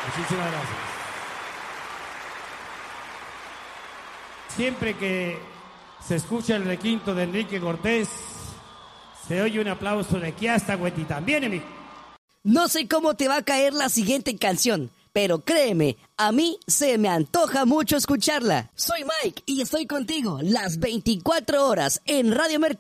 Muchísimas gracias. Siempre que se escucha el requinto de Enrique Cortés, se oye un aplauso de aquí hasta Huetitán. Viene, mi. No sé cómo te va a caer la siguiente canción, pero créeme, a mí se me antoja mucho escucharla. Soy Mike y estoy contigo las 24 horas en Radio Mercado.